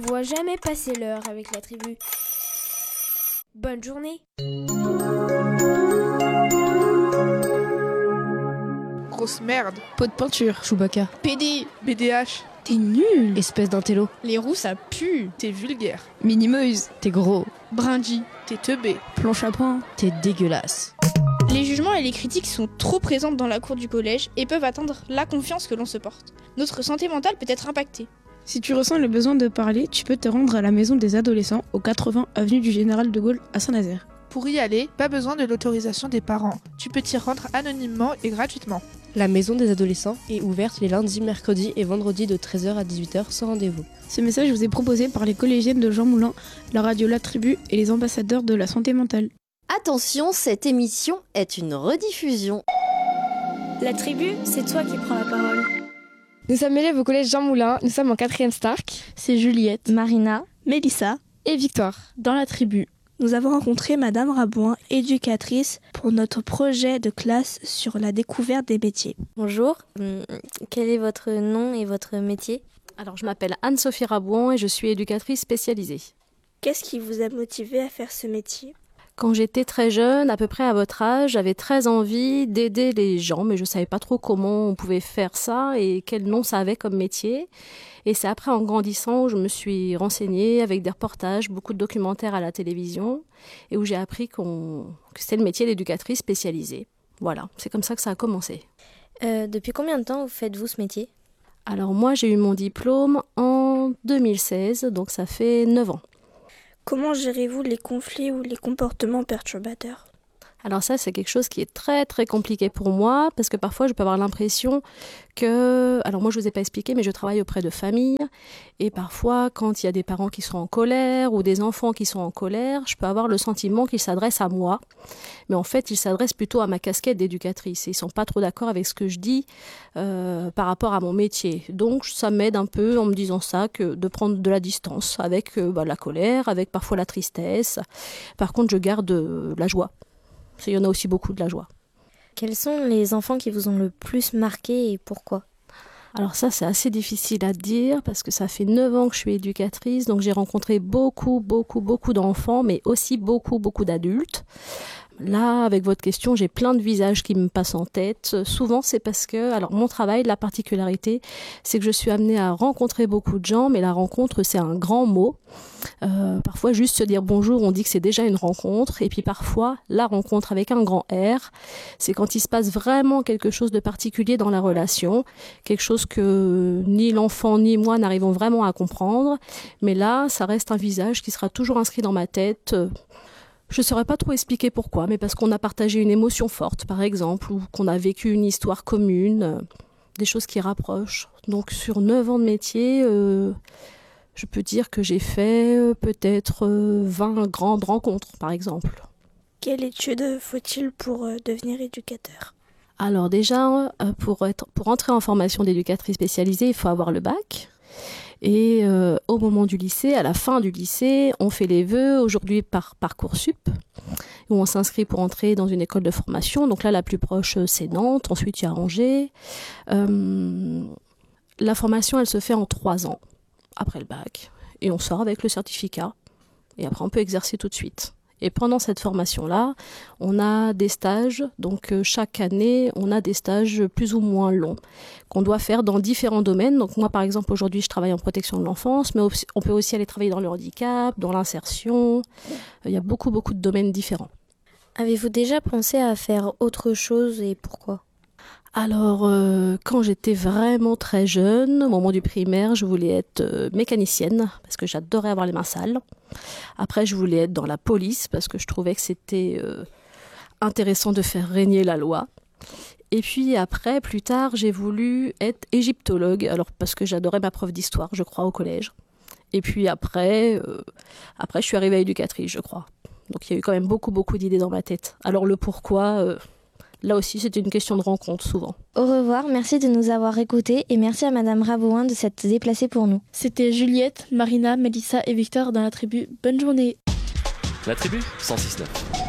voit jamais passer l'heure avec la tribu. Bonne journée. Grosse merde. Pot de peinture. Chewbacca. PD. BDH. T'es nul. Espèce d'intello. Les roues, ça pue. T'es vulgaire. Minimeuse. T'es gros. Brindille. T'es teubé. Planche à pain. T'es dégueulasse. Les jugements et les critiques sont trop présentes dans la cour du collège et peuvent atteindre la confiance que l'on se porte. Notre santé mentale peut être impactée. Si tu ressens le besoin de parler, tu peux te rendre à la maison des adolescents au 80 avenue du Général de Gaulle à Saint-Nazaire. Pour y aller, pas besoin de l'autorisation des parents. Tu peux t'y rendre anonymement et gratuitement. La maison des adolescents est ouverte les lundis, mercredis et vendredis de 13h à 18h sans rendez-vous. Ce message vous est proposé par les collégiennes de Jean Moulin, la radio La Tribu et les ambassadeurs de la santé mentale. Attention, cette émission est une rediffusion. La tribu, c'est toi qui prends la parole. Nous sommes élèves au collège Jean Moulin, nous sommes en 4e Stark. C'est Juliette, Marina, Mélissa et Victoire. Dans la tribu, nous avons rencontré Madame Rabouin, éducatrice, pour notre projet de classe sur la découverte des métiers. Bonjour, quel est votre nom et votre métier ? Alors, je m'appelle Anne-Sophie Rabouin et je suis éducatrice spécialisée. Qu'est-ce qui vous a motivé à faire ce métier ? Quand j'étais très jeune, à peu près à votre âge, j'avais très envie d'aider les gens, mais je ne savais pas trop comment on pouvait faire ça et quel nom ça avait comme métier. Et c'est après, en grandissant, où je me suis renseignée avec des reportages, beaucoup de documentaires à la télévision, et où j'ai appris que c'était le métier d'éducatrice spécialisée. Voilà, c'est comme ça que ça a commencé. Depuis combien de temps vous faites-vous ce métier ? Alors moi, j'ai eu mon diplôme en 2016, donc ça fait 9 ans. Comment gérez-vous les conflits ou les comportements perturbateurs ? Alors ça, c'est quelque chose qui est très très compliqué pour moi, parce que parfois je peux avoir l'impression que... Alors moi je vous ai pas expliqué, mais je travaille auprès de familles, et parfois quand il y a des parents qui sont en colère, ou des enfants qui sont en colère, je peux avoir le sentiment qu'ils s'adressent à moi, mais en fait ils s'adressent plutôt à ma casquette d'éducatrice, et ils sont pas trop d'accord avec ce que je dis par rapport à mon métier. Donc ça m'aide un peu en me disant ça, que de prendre de la distance avec la colère, avec parfois la tristesse. Par contre je garde la joie. Il y en a aussi beaucoup de la joie. Quels sont les enfants qui vous ont le plus marqué et pourquoi ? Alors ça, c'est assez difficile à dire parce que ça fait 9 ans que je suis éducatrice, donc j'ai rencontré beaucoup d'enfants, mais aussi beaucoup d'adultes. Là, avec votre question, j'ai plein de visages qui me passent en tête. Souvent, c'est parce que, alors mon travail, la particularité, c'est que je suis amenée à rencontrer beaucoup de gens, mais la rencontre, c'est un grand mot. Parfois, juste se dire bonjour, on dit que c'est déjà une rencontre. Et puis parfois, la rencontre avec un grand R, c'est quand il se passe vraiment quelque chose de particulier dans la relation, quelque chose que ni l'enfant ni moi n'arrivons vraiment à comprendre. Mais là, ça reste un visage qui sera toujours inscrit dans ma tête. Je ne saurais pas trop expliquer pourquoi, mais parce qu'on a partagé une émotion forte, par exemple, ou qu'on a vécu une histoire commune, des choses qui rapprochent. Donc sur 9 ans de métier, je peux dire que j'ai fait peut-être 20 grandes rencontres, par exemple. Quelle étude faut-il pour devenir éducateur ? Alors déjà, pour entrer en formation d'éducatrice spécialisée, il faut avoir le bac. Et au moment du lycée, à la fin du lycée, on fait les vœux, aujourd'hui par Parcoursup, où on s'inscrit pour entrer dans une école de formation. Donc là, la plus proche, c'est Nantes, ensuite il y a Angers. La formation, elle se fait en 3 ans, après le bac. Et on sort avec le certificat. Et après, on peut exercer tout de suite. Et pendant cette formation-là, on a des stages, donc chaque année, on a des stages plus ou moins longs qu'on doit faire dans différents domaines. Donc moi, par exemple, aujourd'hui, je travaille en protection de l'enfance, mais on peut aussi aller travailler dans le handicap, dans l'insertion. Il y a beaucoup de domaines différents. Avez-vous déjà pensé à faire autre chose et pourquoi ? Alors, quand j'étais vraiment très jeune, au moment du primaire, je voulais être mécanicienne parce que j'adorais avoir les mains sales. Après, je voulais être dans la police parce que je trouvais que c'était intéressant de faire régner la loi. Et puis après, plus tard, j'ai voulu être égyptologue, alors parce que j'adorais ma prof d'histoire, je crois, au collège. Et puis après, je suis arrivée à éducatrice, je crois. Donc il y a eu quand même beaucoup d'idées dans ma tête. Alors le pourquoi... Là aussi, c'était une question de rencontre, souvent. Au revoir, merci de nous avoir écoutés et merci à Madame Rabouin de s'être déplacée pour nous. C'était Juliette, Marina, Mélissa et Victor dans la tribu. Bonne journée. La tribu 106.9.